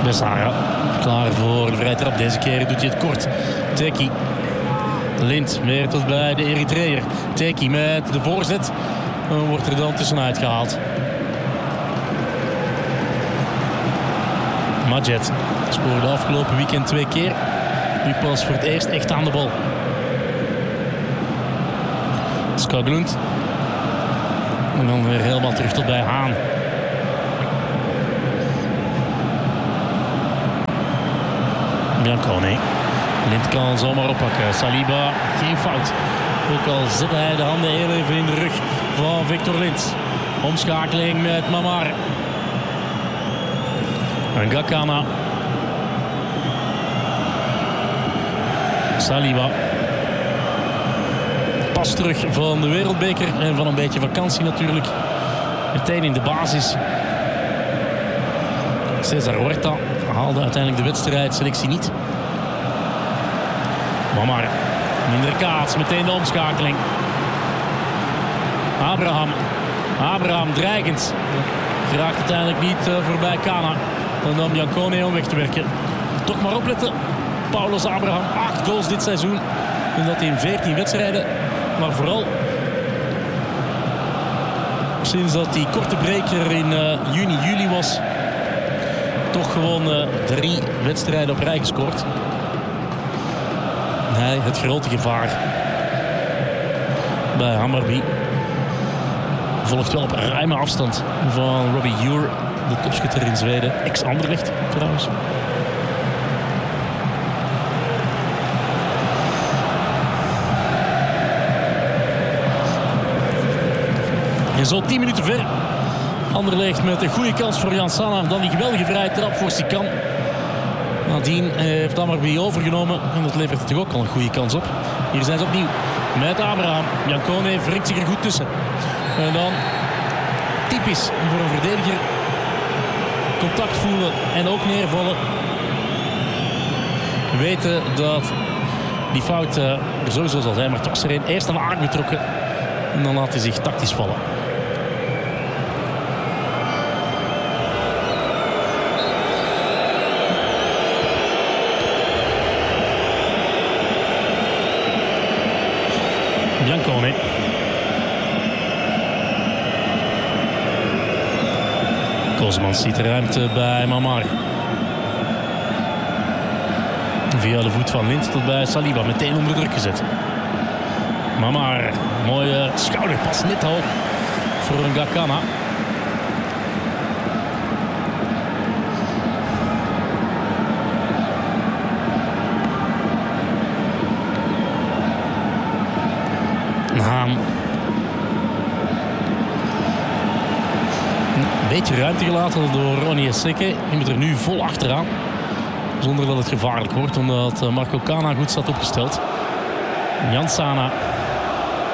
Bessara klaar voor de vrije trap. Deze keer doet hij het kort. Teki. Lind weer tot bij de Eritreër. Teki met de voorzet. Wordt er dan tussenuit gehaald. Madjet scoorde afgelopen weekend 2 keer. Nu pas voor het eerst echt aan de bal. Skaglund. En dan weer helemaal terug tot bij Haan. Biancone. Lind kan zomaar oppakken. Saliba, geen fout. Ook al zet hij de handen heel even in de rug van Victor Lind. Omschakeling met Mamar. En Gakana. Saliba. Pas terug van de Wereldbeker en van een beetje vakantie natuurlijk. Meteen in de basis. Cesar Huerta haalde uiteindelijk de wedstrijdselectie niet. Mamar. Minder kaats. Meteen de omschakeling. Abraham dreigend. Geraakt uiteindelijk niet voorbij Kana. En dan Biancone om weg te werken. Toch maar opletten. Paulus Abraham. 8 goals dit seizoen. En dat in 14 wedstrijden. Maar vooral sinds dat die korte breker in juni, juli was. Toch gewoon 3 wedstrijden op rij gescoord. Hij het grote gevaar bij Hammarby. Volgt wel op ruime afstand van Robbie Ure, de topschutter in Zweden. Ex-Anderlecht trouwens. En zo 10 minuten ver. Anderlecht met een goede kans voor Jan Sana. Dan die geweldige vrije trap voor Sikan. Nadien heeft Hammarby overgenomen. En dat levert er toch ook al een goede kans op. Hier zijn ze opnieuw met Abraham. Biancone wringt zich er goed tussen. En dan typisch voor een verdediger. Contact voelen en ook neervallen. Weten dat die fout er sowieso zal zijn. Maar het was er een. Eerst aan aangetrokken. En dan laat hij zich tactisch vallen. Biancone. Kozmans ziet de ruimte bij Mamar. Via de voet van Lind tot bij Saliba. Meteen onder druk gezet. Mamar. Mooie schouderpas. Net hoog voor een Gakana. Haan. Een beetje ruimte gelaten door Ronnie Esseke. Die moet er nu vol achteraan. Zonder dat het gevaarlijk wordt, omdat Marco Kana goed staat opgesteld. Jan Sana